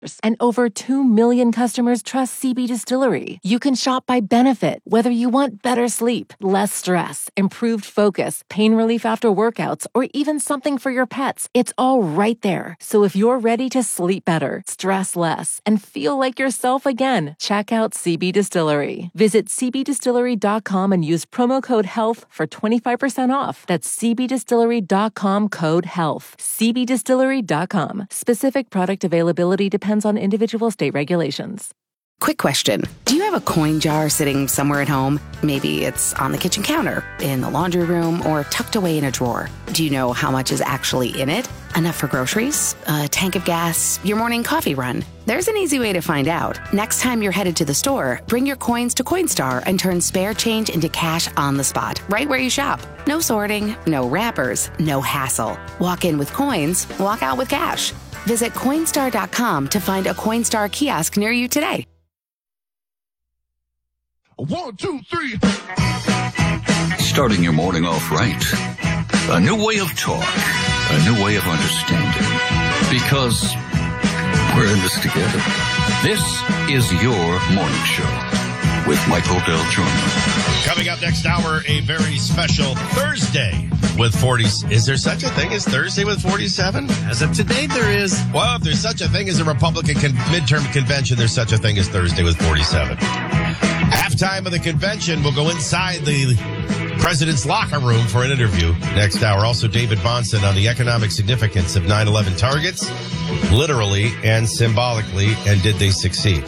And over 2 million customers trust CB Distillery. You can shop by benefit, whether you want better sleep, less stress, improved focus, pain relief after workouts, or even something for your pets. It's all right there. So if you're ready to sleep better, stress less, and feel like yourself again, check out CB Distillery. Visit cbdistillery.com and use promo code HEALTH for 25% off. That's cbdistillery.com, code HEALTH. cbdistillery.com. Specific product availability depends on individual state regulations. Quick question. Do you have a coin jar sitting somewhere at home? Maybe it's on the kitchen counter, in the laundry room, or tucked away in a drawer. Do you know how much is actually in it? Enough for groceries? A tank of gas? Your morning coffee run? There's an easy way to find out. Next time you're headed to the store, bring your coins to Coinstar and turn spare change into cash on the spot, right where you shop. No sorting, no wrappers, no hassle. Walk in with coins, walk out with cash. Visit Coinstar.com to find a Coinstar kiosk near you today. 1, 2, 3. Starting your morning off right. A new way of talk. A new way of understanding. Because we're in this together. This is your morning show with Michael Del Giorno. Coming up next hour, a very special Thursday with 40s. Is there such a thing as Thursday with 47? As of today, there is. Well, if there's such a thing as a Republican midterm convention, there's such a thing as Thursday with 47. Halftime of the convention, we'll go inside the president's locker room for an interview next hour. Also, David Bahnsen on the economic significance of 9/11 targets, literally and symbolically, and did they succeed?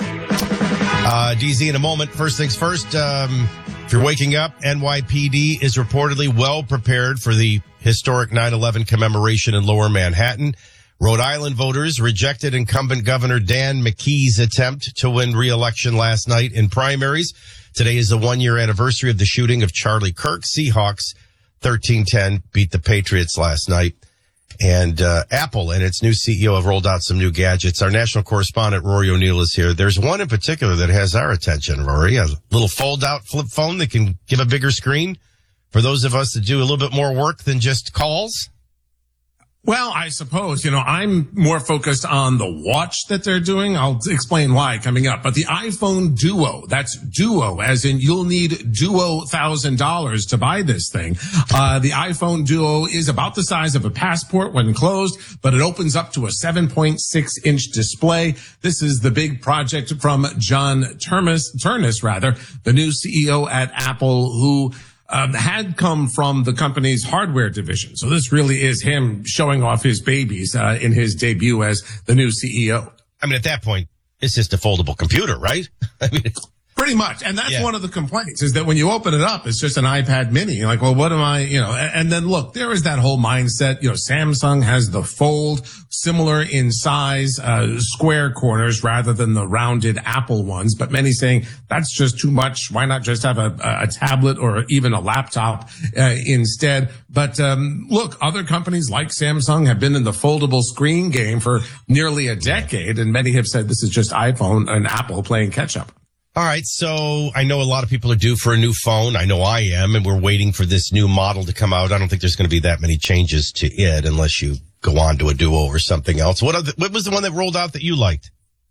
DZ in a moment. First things first, if you're waking up, NYPD is reportedly well prepared for the historic 9/11 commemoration in Lower Manhattan. Rhode Island voters rejected incumbent Governor Dan McKee's attempt to win re-election last night in primaries. Today is the 1-year anniversary of the shooting of Charlie Kirk. Seahawks 13-10 beat the Patriots last night. And Apple and its new CEO have rolled out some new gadgets. Our national correspondent, Rory O'Neill, is here. There's one in particular that has our attention, Rory. A little fold-out flip phone that can give a bigger screen for those of us that do a little bit more work than just calls. Well, I suppose, I'm more focused on the watch that they're doing. I'll explain why coming up. But the iPhone Duo, that's Duo, as in you'll need Duo $1,000 to buy this thing. The iPhone Duo is about the size of a passport when closed, but it opens up to a 7.6-inch display. This is the big project from John Ternus, the new CEO at Apple, who had come from the company's hardware division. So this really is him showing off his babies in his debut as the new CEO. I mean, at that point, it's just a foldable computer, right? I mean, pretty much. And that's one of the complaints, is that when you open it up, it's just an iPad mini. You're like, well, what am I, and then look, there is that whole mindset. Samsung has the Fold, similar in size, square corners rather than the rounded Apple ones. But many saying that's just too much. Why not just have a tablet or even a laptop instead? But look, other companies like Samsung have been in the foldable screen game for nearly a decade, and many have said this is just iPhone and Apple playing catch up. All right, so I know a lot of people are due for a new phone. I know I am, and we're waiting for this new model to come out. I don't think there's going to be that many changes to it unless you go on to a Duo or something else. What was the one that rolled out that you liked?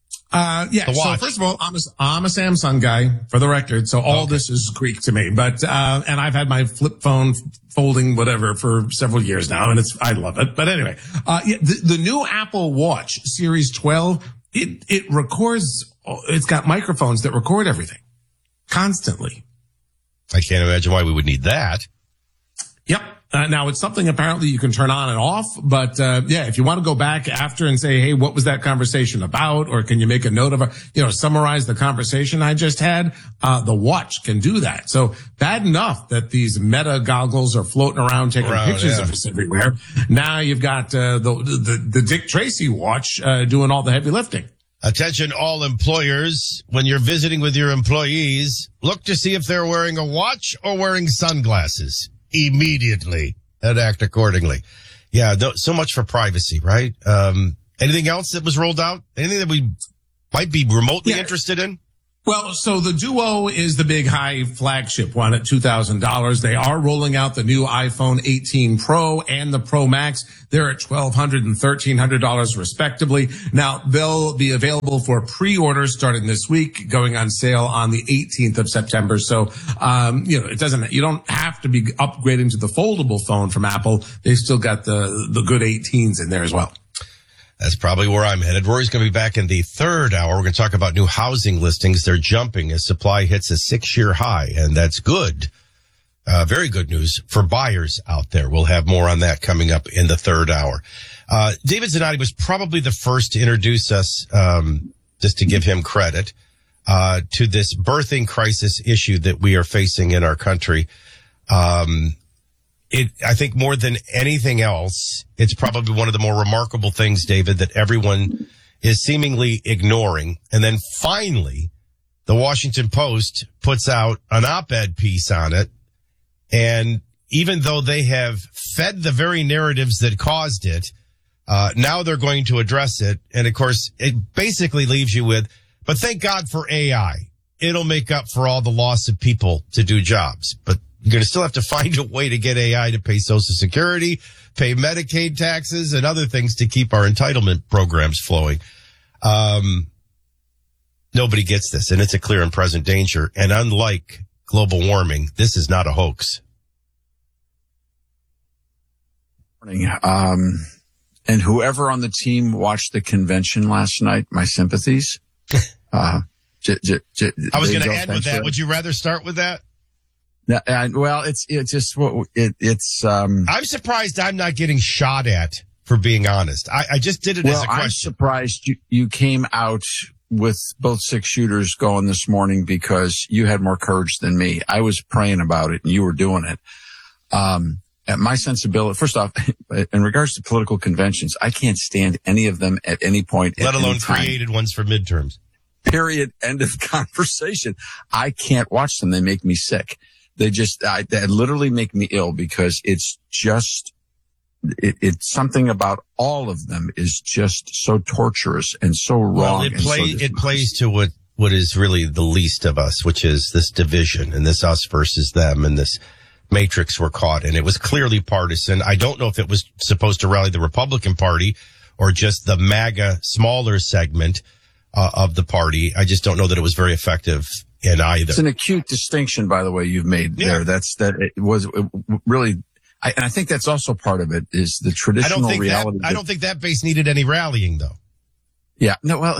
So first of all, I'm a Samsung guy, for the record, so all this is Greek to me. But and I've had my flip phone folding whatever for several years now, and I love it. But anyway, the new Apple Watch Series 12, it records. It's got microphones that record everything constantly. I can't imagine why we would need that. Yep. Now it's something apparently you can turn on and off, but if you want to go back after and say, hey, what was that conversation about? Or can you make a note of summarize the conversation I just had? The watch can do that. So bad enough that these Meta goggles are floating around taking pictures of us everywhere. Now you've got the Dick Tracy watch doing all the heavy lifting. Attention all employers, when you're visiting with your employees, look to see if they're wearing a watch or wearing sunglasses immediately and act accordingly. Yeah, so much for privacy, right? Anything else that was rolled out? Anything that we might be remotely interested in? Well, so the Duo is the big high flagship one at $2,000. They are rolling out the new iPhone 18 Pro and the Pro Max. They're at $1,200 and $1,300 respectively. Now, they'll be available for pre-orders starting this week, going on sale on the 18th of September. So, you don't have to be upgrading to the foldable phone from Apple. They've still got the good 18s in there as well. That's probably where I'm headed. Rory's going to be back in the third hour. We're going to talk about new housing listings. They're jumping as supply hits a 6-year high, and that's good. Very good news for buyers out there. We'll have more on that coming up in the third hour. David Zanotti was probably the first to introduce us, just to give him credit, to this birthing crisis issue that we are facing in our country. I think more than anything else, it's probably one of the more remarkable things, David, that everyone is seemingly ignoring. And then finally, the Washington Post puts out an op-ed piece on it. And even though they have fed the very narratives that caused it, now they're going to address it. And of course, it basically leaves you with, but thank God for AI. It'll make up for all the loss of people to do jobs. But you're going to still have to find a way to get AI to pay Social Security, pay Medicaid taxes, and other things to keep our entitlement programs flowing. Nobody gets this, and it's a clear and present danger. And unlike global warming, this is not a hoax. And whoever on the team watched the convention last night, my sympathies. I was going to end with that. Would you rather start with that? Well, I'm surprised I'm not getting shot at, for being honest. I just did it as a question. I'm surprised you came out with both 6 shooters going this morning because you had more courage than me. I was praying about it and you were doing it. At my sensibility, first off, in regards to political conventions, I can't stand any of them at any point. Let alone created ones for midterms. Period. End of conversation. I can't watch them. They make me sick. They literally make me ill because it's something about all of them is just so torturous and so wrong. Well, it plays to what is really the least of us, which is this division and this us versus them and this matrix we're caught in. It was clearly partisan. I don't know if it was supposed to rally the Republican Party or just the MAGA smaller segment of the party. I just don't know that it was very effective in either. It's an acute distinction, by the way, you've made there. It was really, and I think that's also part of it is the traditional reality. I don't think that base needed any rallying, though. Yeah. No, well,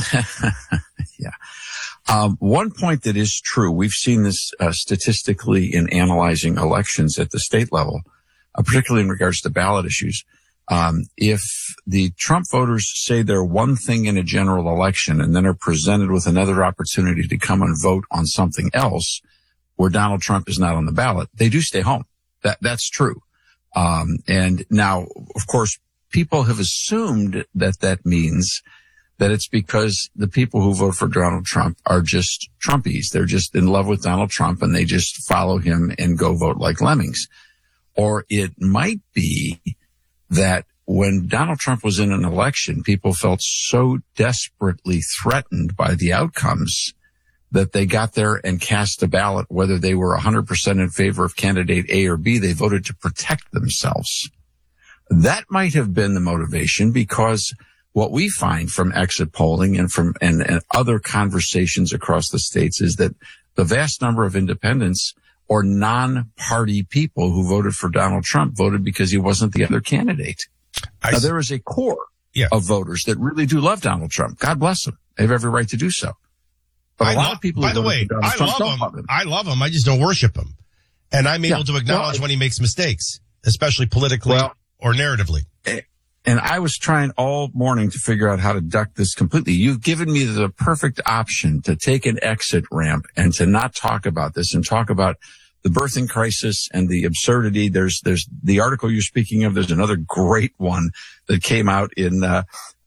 yeah. One point that is true, we've seen this statistically in analyzing elections at the state level, particularly in regards to ballot issues. If the Trump voters say they're one thing in a general election and then are presented with another opportunity to come and vote on something else where Donald Trump is not on the ballot, they do stay home. That's true. And now, of course, people have assumed that means that it's because the people who vote for Donald Trump are just Trumpies. They're just in love with Donald Trump and they just follow him and go vote like lemmings. Or it might be that when Donald Trump was in an election, people felt so desperately threatened by the outcomes that they got there and cast a ballot, whether they were 100% in favor of candidate A or B, they voted to protect themselves. That might have been the motivation, because what we find from exit polling and from and other conversations across the states is that the vast number of independents or non-party people who voted for Donald Trump voted because he wasn't the other candidate. Now, there is a core of voters that really do love Donald Trump. God bless them. They have every right to do so. But a lot of people, by the way, I love him. I love him. I just don't worship him. And I'm able to acknowledge when he makes mistakes, especially politically or narratively. And I was trying all morning to figure out how to duck this completely. You've given me the perfect option to take an exit ramp and to not talk about this and talk about the birthing crisis and the absurdity. There's the article you're speaking of. There's another great one that came out in the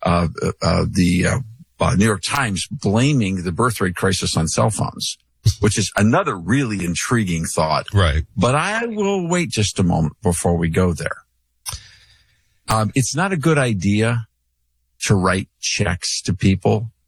New York Times blaming the birth rate crisis on cell phones, which is another really intriguing thought. Right. But I will wait just a moment before we go there. It's not a good idea to write checks to people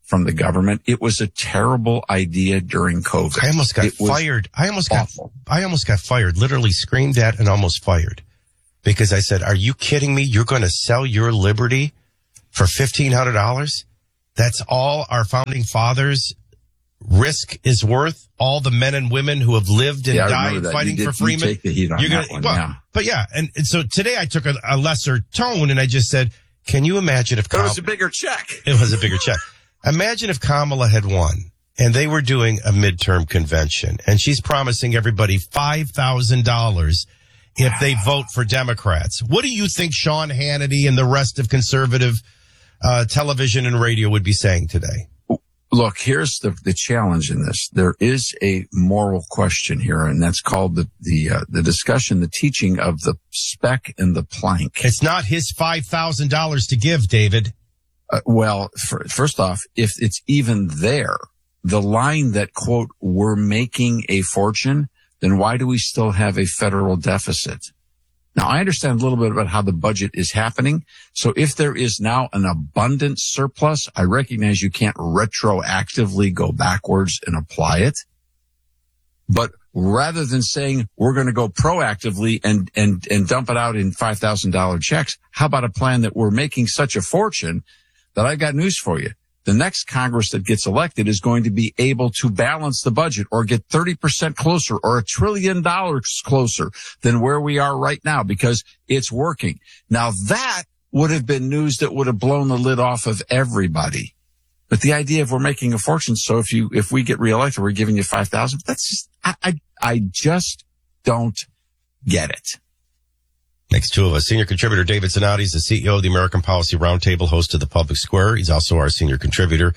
from the government. It was a terrible idea during COVID. I almost got fired. I almost got fired, literally screamed at and almost fired because I said, are you kidding me? You're going to sell your liberty for $1,500? That's all our founding fathers' risk is worth. All the men and women who have lived and died fighting for freedom. Take the heat on that one, But yeah, and so today I took a lesser tone and I just said, can you imagine if it was a bigger check? It was a bigger check. Imagine if Kamala had won and they were doing a midterm convention and she's promising everybody $5,000 if they vote for Democrats. What do you think Sean Hannity and the rest of conservative television and radio would be saying today? Look, here's the challenge in this. There is a moral question here, and that's called the discussion, the teaching of the speck and the plank. It's not his $5,000 to give, David. First off, if it's even there, the line that, quote, we're making a fortune, then why do we still have a federal deficit? Now, I understand a little bit about how the budget is happening. So if there is now an abundant surplus, I recognize you can't retroactively go backwards and apply it. But rather than saying we're going to go proactively and dump it out in $5,000 checks, how about a plan that we're making such a fortune that I've got news for you. The next Congress that gets elected is going to be able to balance the budget or get 30% closer or $1 trillion closer than where we are right now because it's working. Now that would have been news that would have blown the lid off of everybody. But the idea of we're making a fortune, so if we get reelected, we're giving you $5,000. That's just, I just don't get it. Next two of us, senior contributor David Zanotti is the CEO of the American Policy Roundtable, host of the Public Square. He's also our senior contributor.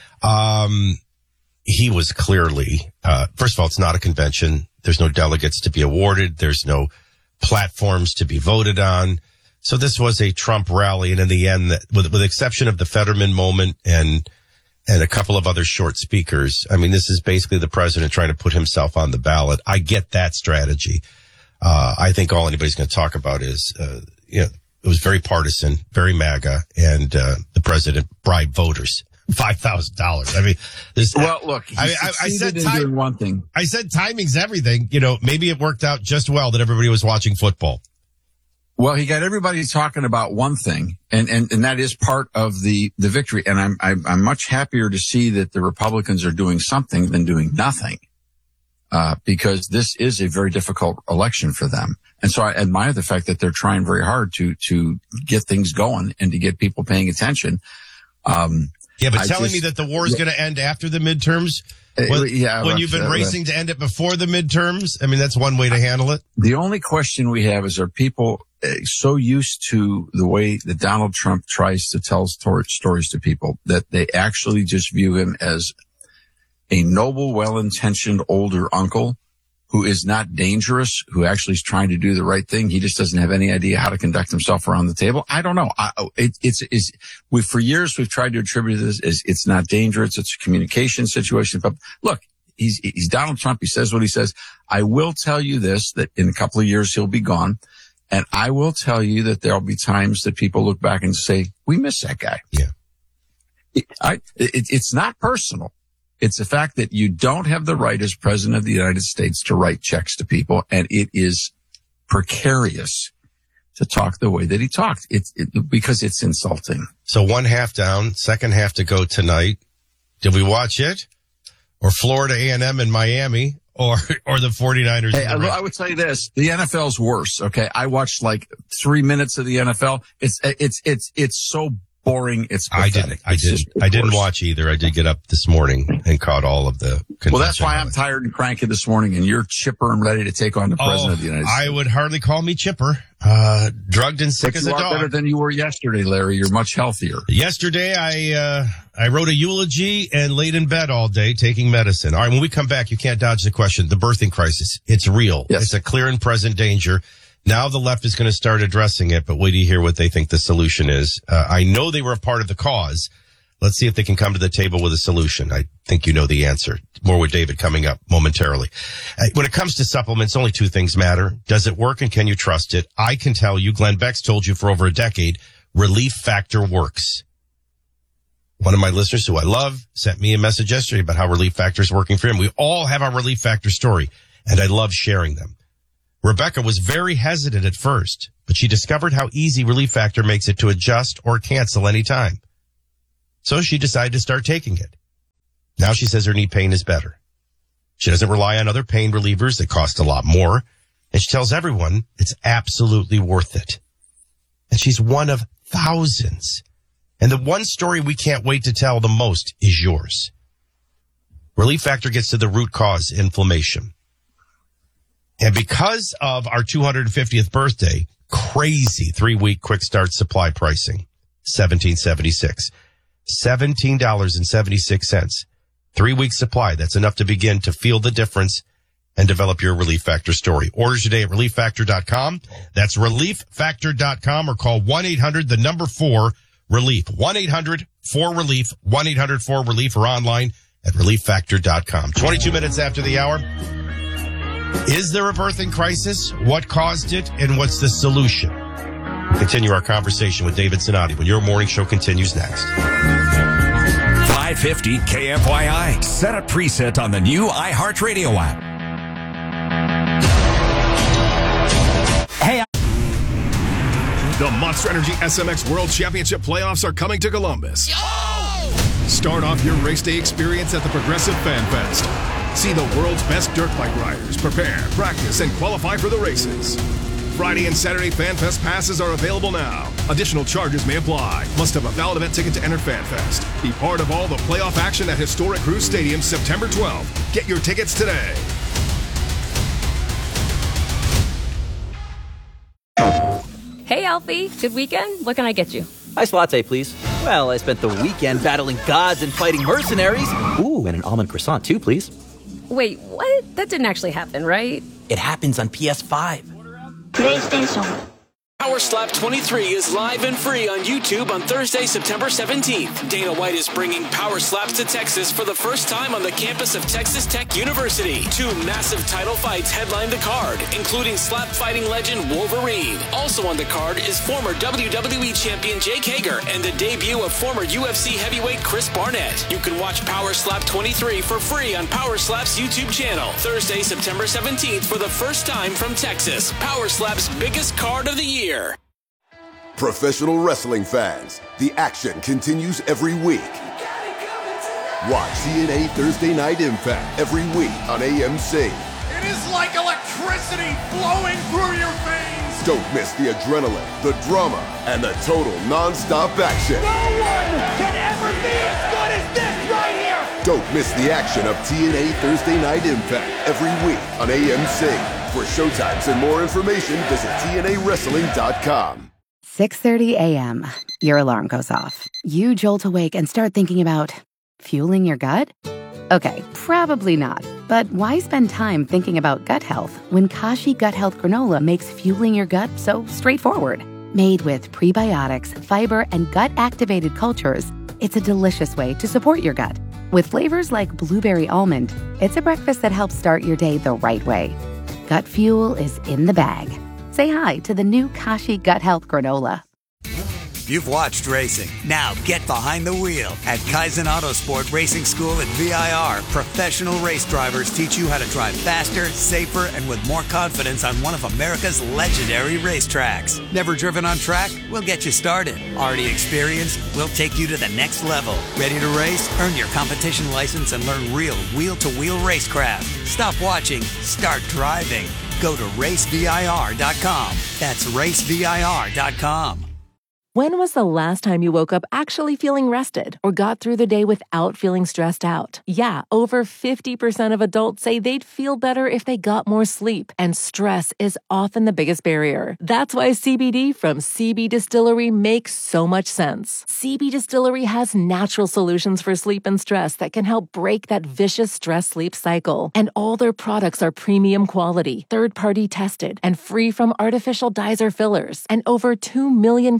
He was clearly, first of all, it's not a convention. There's no delegates to be awarded. There's no platforms to be voted on. So this was a Trump rally. And in the end, with the exception of the Fetterman moment and a couple of other short speakers, I mean, this is basically the president trying to put himself on the ballot. I get that strategy. I think all anybody's going to talk about is, it was very partisan, very MAGA, and the president bribed voters $5,000. I mean, I said doing one thing. I said timing's everything. Maybe it worked out just well that everybody was watching football. Well, he got everybody talking about one thing, and that is part of the victory. And I'm much happier to see that the Republicans are doing something than doing nothing. Because this is a very difficult election for them. And so I admire the fact that they're trying very hard to get things going and to get people paying attention. But telling me that the war is going to end after the midterms when you've been racing to end it before the midterms, I mean, that's one way to handle it. The only question we have is, are people so used to the way that Donald Trump tries to tell stories to people that they actually just view him as a noble, well-intentioned older uncle who is not dangerous, who actually is trying to do the right thing. He just doesn't have any idea how to conduct himself around the table. I don't know. For years we've tried to attribute this as it's not dangerous. It's a communication situation. But look, he's Donald Trump. He says what he says. I will tell you this, that in a couple of years he'll be gone. And I will tell you that there'll be times that people look back and say, we miss that guy. Yeah. It's not personal. It's the fact that you don't have the right as president of the United States to write checks to people, and it is precarious to talk the way that he talked. Because it's insulting. So one half down, second half to go tonight. Did we watch it? Or Florida A&M in Miami? Or the 49ers? Hey, I would tell you this. The NFL's worse, okay? I watched like 3 minutes of the NFL. It's so boring. It's pathetic. I didn't watch either. I did get up this morning and caught all of the convention. Well, that's why I'm tired and cranky this morning, and you're chipper and ready to take on the president of the United States. I would hardly call me chipper. Drugged and sick as a dog. You are better than you were yesterday, Larry. You're much healthier. Yesterday, I wrote a eulogy and laid in bed all day taking medicine. All right, when we come back, you can't dodge the question. The birthing crisis. It's real. Yes. It's a clear and present danger. Now the left is going to start addressing it, but wait till you hear what they think the solution is. I know they were a part of the cause. Let's see if they can come to the table with a solution. I think you know the answer. More with David coming up momentarily. When it comes to supplements, only two things matter. Does it work and can you trust it? I can tell you, Glenn Beck's told you for over a decade, Relief Factor works. One of my listeners who I love sent me a message yesterday about how Relief Factor is working for him. We all have our Relief Factor story, and I love sharing them. Rebecca was very hesitant at first, but she discovered how easy Relief Factor makes it to adjust or cancel anytime. So she decided to start taking it. Now she says her knee pain is better. She doesn't rely on other pain relievers that cost a lot more, and she tells everyone it's absolutely worth it. And she's one of thousands. And the one story we can't wait to tell the most is yours. Relief Factor gets to the root cause, inflammation. And because of our 250th birthday, crazy 3-week quick start supply pricing, $17.76. $17.76. 3-week supply. That's enough to begin to feel the difference and develop your Relief Factor story. Order today at ReliefFactor.com. That's ReliefFactor.com, or call 1-800-4-RELIEF. 1-800-4-RELIEF. 1-800-4-RELIEF, or online at ReliefFactor.com. 22 minutes after the hour. Is there a birthing crisis? What caused it? And what's the solution? Continue our conversation with David Sinati when your morning show continues next. 550 KFYI. Set a preset on the new iHeartRadio app. Hey, the Monster Energy SMX World Championship playoffs are coming to Columbus. Start off your race day experience at the Progressive Fan Fest. See the world's best dirt bike riders prepare, practice, and qualify for the races. Friday and Saturday Fan Fest passes are available now. Additional charges may apply. Must have a valid event ticket to enter Fan Fest. Be part of all the playoff action at historic Cruise Stadium September 12th. Get your tickets today. Hey, Alfie. Good weekend? What can I get you? Iced latte, please. Well, I spent the weekend battling gods and fighting mercenaries. Ooh, and an almond croissant, too, please. Wait, what? That didn't actually happen, right? It happens on PS5. PlayStation. Power Slap 23 is live and free on YouTube on Thursday, September 17th. Dana White is bringing Power Slaps to Texas for the first time on the campus of Texas Tech University. 2 massive title fights headline the card, including slap fighting legend Wolverine. Also on the card is former WWE champion Jake Hager and the debut of former UFC heavyweight Chris Barnett. You can watch Power Slap 23 for free on Power Slap's YouTube channel. Thursday, September 17th for the first time from Texas. Power Slap's biggest card of the year. Professional wrestling fans, the action continues every week. Watch TNA Thursday Night Impact every week on AMC. It is like electricity flowing through your veins. Don't miss the adrenaline, the drama, and the total non-stop action. No one can ever be as good as this right here. Don't miss the action of TNA Thursday Night Impact every week on AMC. For showtimes and more information, visit TNAWrestling.com. 6:30 a.m. Your alarm goes off. You jolt awake and start thinking about fueling your gut? Okay, probably not. But why spend time thinking about gut health when Kashi Gut Health Granola makes fueling your gut so straightforward? Made with prebiotics, fiber, and gut-activated cultures, it's a delicious way to support your gut. With flavors like blueberry almond, it's a breakfast that helps start your day the right way. Gut fuel is in the bag. Say hi to the new Kashi Gut Health Granola. You've watched racing. Now get behind the wheel. At Kaizen Autosport Racing School at VIR, professional race drivers teach you how to drive faster, safer, and with more confidence on one of America's legendary racetracks. Never driven on track? We'll get you started. Already experienced? We'll take you to the next level. Ready to race? Earn your competition license and learn real wheel-to-wheel racecraft. Stop watching. Start driving. Go to racevir.com. That's racevir.com. When was the last time you woke up actually feeling rested or got through the day without feeling stressed out? Yeah, over 50% of adults say they'd feel better if they got more sleep, and stress is often the biggest barrier. That's why CBD from CB Distillery makes so much sense. CB Distillery has natural solutions for sleep and stress that can help break that vicious stress-sleep cycle. And all their products are premium quality, third-party tested, and free from artificial dyes or fillers. And over 2 million customers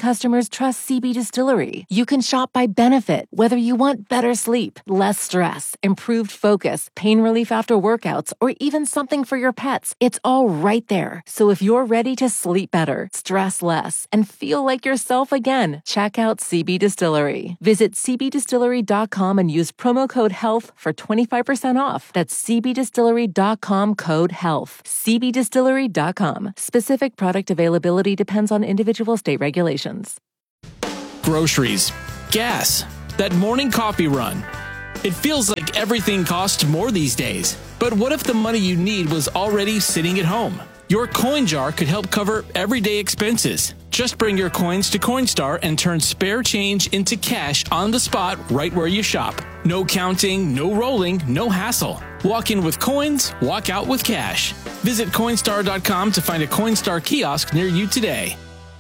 customers trust CB Distillery. You can shop by benefit, whether you want better sleep, less stress, improved focus, pain relief after workouts, or even something for your pets. It's all right there. So if you're ready to sleep better, stress less, and feel like yourself again, check out CB Distillery. Visit cbdistillery.com and use promo code HEALTH for 25% off. That's cbdistillery.com, code HEALTH. cbdistillery.com. Specific product availability depends on individual state regulations. Groceries, gas, that morning coffee run. It feels like everything costs more these days. But what if the money you need was already sitting at home? Your coin jar could help cover everyday expenses. Just bring your coins to Coinstar and turn spare change into cash on the spot right where you shop. No counting, no rolling, no hassle. Walk in with coins, walk out with cash. Visit Coinstar.com to find a Coinstar kiosk near you today.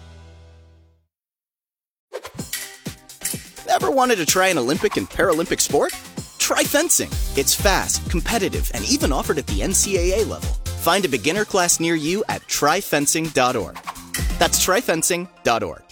Ever wanted to try an Olympic and Paralympic sport? Try fencing. It's fast, competitive, and even offered at the NCAA level. Find a beginner class near you at tryfencing.org. That's tryfencing.org.